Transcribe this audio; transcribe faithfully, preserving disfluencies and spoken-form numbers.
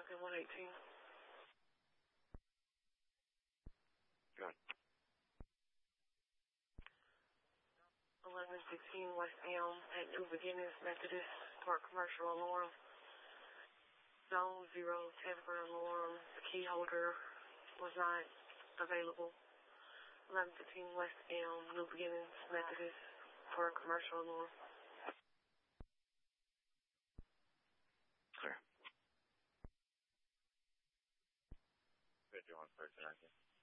in one eighteen. Good. eleven sixteen West Elm at New Beginnings Methodist for a commercial alarm. Zone zero, temporary alarm. The key holder was not available. eleven fifteen West Elm, New Beginnings Methodist for a commercial alarm. Clear. Good, you on person, I think.